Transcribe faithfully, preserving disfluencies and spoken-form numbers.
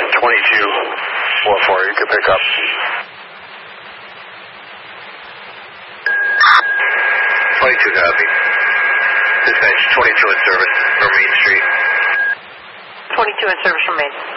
twenty-two four four, you can pick up. twenty-two copy. Dispatch twenty-two in service from Main Street. twenty-two in service from Main.